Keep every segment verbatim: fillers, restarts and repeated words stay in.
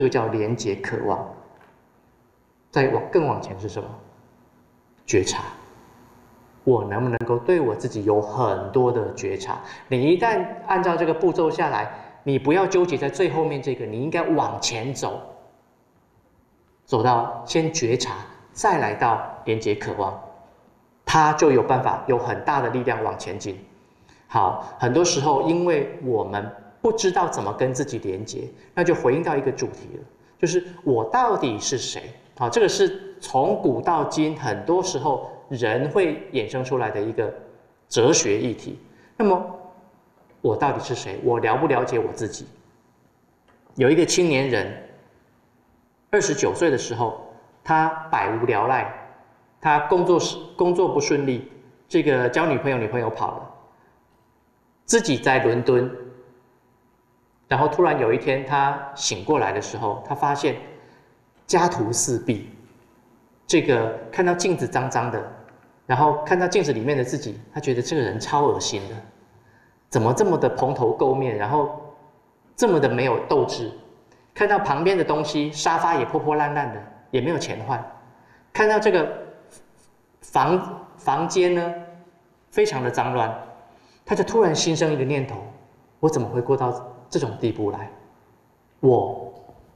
这个叫连结渴望。再往更往前是什么？觉察。我能不能够对我自己有很多的觉察？你一旦按照这个步骤下来，你不要纠结在最后面这个，你应该往前走，走到先觉察，再来到连结渴望，它就有办法有很大的力量往前进。好，很多时候因为我们不知道怎么跟自己连结，那就回应到一个主题了，就是我到底是谁？好，这个是从古到今很多时候人会衍生出来的一个哲学议题。那么我到底是谁？我了不了解我自己？有一个青年人，二十九岁的时候，他百无聊赖，他工作工作不顺利，这个交女朋友，女朋友跑了，自己在伦敦。然后突然有一天，他醒过来的时候，他发现家徒四壁，这个看到镜子脏脏的，然后看到镜子里面的自己，他觉得这个人超恶心的，怎么这么的蓬头垢面，然后这么的没有斗志？看到旁边的东西，沙发也破破烂烂的，也没有钱换。看到这个房房间呢，非常的脏乱，他就突然心生一个念头：我怎么会过到这种地步来？我，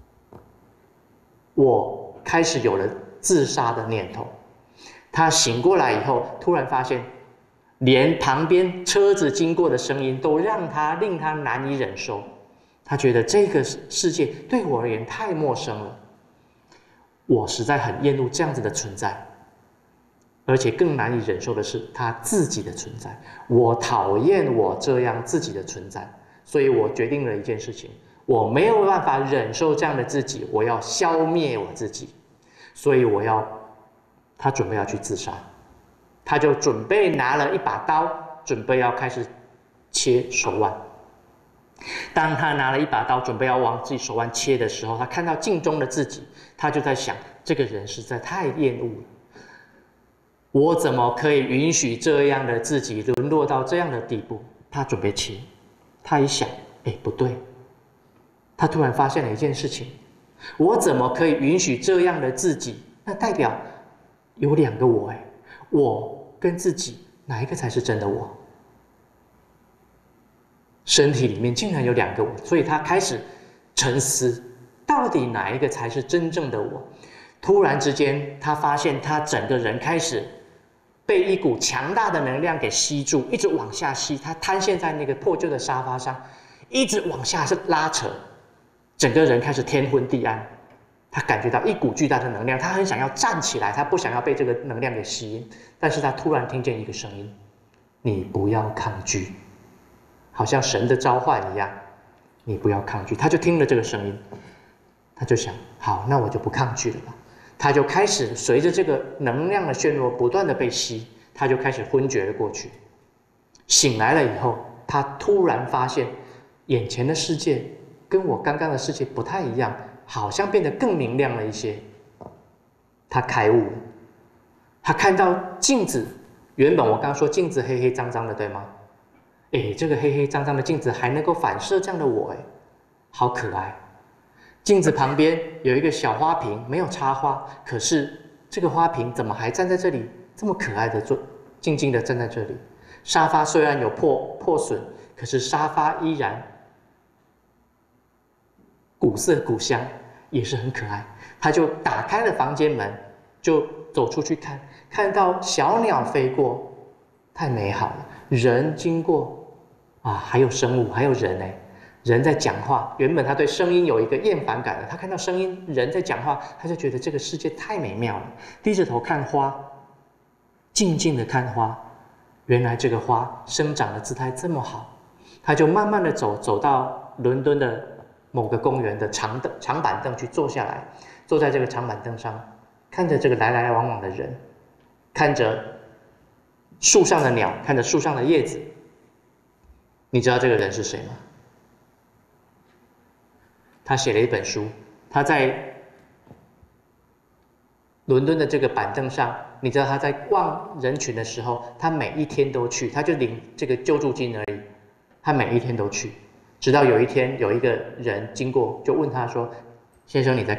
我开始有了自杀的念头。他醒过来以后，突然发现，连旁边车子经过的声音都让他令他难以忍受。他觉得这个世界对我而言太陌生了，我实在很厌恶这样子的存在，而且更难以忍受的是他自己的存在。我讨厌我这样自己的存在，所以我决定了一件事情：我没有办法忍受这样的自己，我要消灭我自己，所以我要，他准备要去自杀，他就准备拿了一把刀，准备要开始切手腕。当他拿了一把刀准备要往自己手腕切的时候，他看到镜中的自己，他就在想，这个人实在太厌恶了，我怎么可以允许这样的自己沦落到这样的地步？他准备切，他一想，哎，不对，他突然发现了一件事情：我怎么可以允许这样的自己？那代表有两个我，哎，我跟自己哪一个才是真的我？身体里面竟然有两个我，所以他开始沉思，到底哪一个才是真正的我？突然之间，他发现他整个人开始被一股强大的能量给吸住，一直往下吸。他瘫陷在那个破旧的沙发上，一直往下是拉扯，整个人开始天昏地暗。他感觉到一股巨大的能量，他很想要站起来，他不想要被这个能量给吸引，但是他突然听见一个声音：你不要抗拒。好像神的召唤一样，你不要抗拒。他就听了这个声音，他就想：好，那我就不抗拒了吧。他就开始随着这个能量的漩涡不断的被吸，他就开始昏厥了过去。醒来了以后，他突然发现眼前的世界跟我刚刚的世界不太一样，好像变得更明亮了一些。他开悟了，他看到镜子，原本我刚刚说镜子黑黑脏脏的，对吗？哎，这个黑黑脏脏的镜子还能够反射这样的我，哎，好可爱。镜子旁边有一个小花瓶，没有插花，可是这个花瓶怎么还站在这里，这么可爱的坐，静静的站在这里。沙发虽然有破破损，可是沙发依然古色古香，也是很可爱。他就打开了房间门，就走出去看，看到小鸟飞过，太美好了。人经过，啊，还有生物，还有人哎，人在讲话。原本他对声音有一个厌烦感的，他看到声音，人在讲话，他就觉得这个世界太美妙了。低着头看花，静静的看花，原来这个花生长的姿态这么好。他就慢慢的走，走到伦敦的某个公园的长凳、长板凳去坐下来，坐在这个长板凳上，看着这个来来往往的人，看着树上的鸟，看着树上的叶子。你知道这个人是谁吗？他写了一本书，他在伦敦的这个板凳上，你知道他在望人群的时候，他每一天都去，他就领这个救助金而已，他每一天都去，直到有一天有一个人经过，就问他说： 先生你在